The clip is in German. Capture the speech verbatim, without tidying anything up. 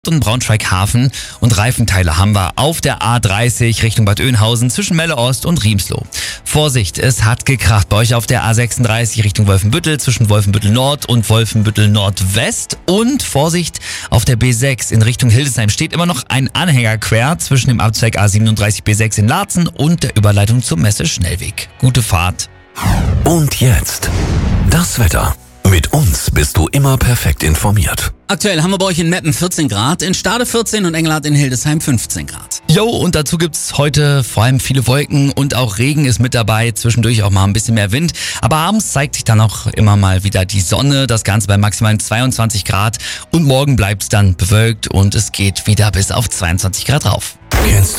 und Braunschweig-Hafen und Reifenteile haben wir auf der A dreißig Richtung Bad Oeynhausen zwischen Melle-Ost und Riemsloh. Vorsicht, es hat gekracht bei euch auf der A sechsunddreißig Richtung Wolfenbüttel zwischen Wolfenbüttel-Nord und Wolfenbüttel-Nordwest und Vorsicht auf der B sechs in Richtung Hildesheim steht immer noch ein Anhänger quer zwischen dem Abzweig A siebenunddreißig B sechs in Laatzen und der Überleitung zum Messe-Schnellweg. Gute Fahrt. Und jetzt das Wetter. Mit uns bist du immer perfekt informiert. Aktuell haben wir bei euch in Meppen vierzehn Grad, in Stade vierzehn und Engelhardt in Hildesheim fünfzehn Grad. Jo, und dazu gibt's heute vor allem viele Wolken und auch Regen ist mit dabei, zwischendurch auch mal ein bisschen mehr Wind. Aber abends zeigt sich dann auch immer mal wieder die Sonne, das Ganze bei maximal zweiundzwanzig Grad und morgen bleibt's dann bewölkt und es geht wieder bis auf zweiundzwanzig Grad rauf. Kennst du